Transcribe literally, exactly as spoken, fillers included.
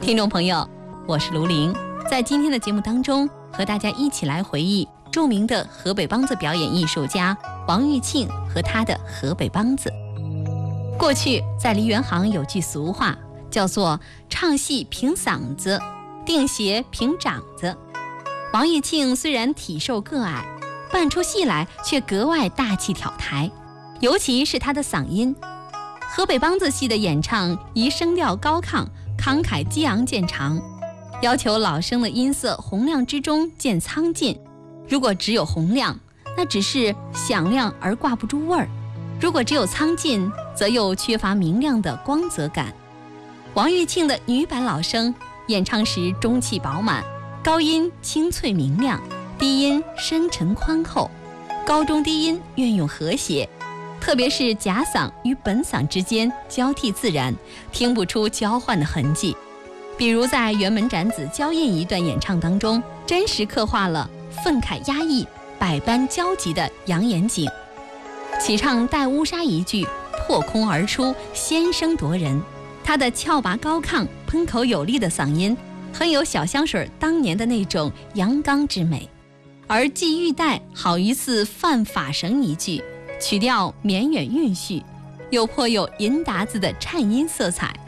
听众朋友，我是卢玲，在今天的节目当中，和大家一起来回忆著名的河北梆子表演艺术家王玉庆和他的河北梆子。过去在梨园行有句俗话，叫做唱戏凭嗓子，定鞋凭掌子。王玉庆虽然体瘦个矮，扮出戏来却格外大气挑台，尤其是他的嗓音。河北梆子戏的演唱以声调高亢、慷慨激昂见长，要求老生的音色洪亮之中见苍劲。如果只有洪亮，那只是响亮而挂不住味儿；如果只有苍劲，则又缺乏明亮的光泽感。王玉庆的女版老生演唱时中气饱满，高音清脆明亮，低音深沉宽厚，高中低音运用和谐，特别是假嗓与本嗓之间交替自然，听不出交换的痕迹。比如在辕门斩子娇艳一段演唱当中，真实刻画了愤慨压抑、百般焦急的杨延景。起唱带乌纱一句，破空而出，仙声夺人。他的翘拔高亢、喷口有力的嗓音，很有小香水当年的那种阳刚之美。而系玉带好一似犯法绳一句，曲调绵远蕴蓄，又颇有银达子的颤音色彩，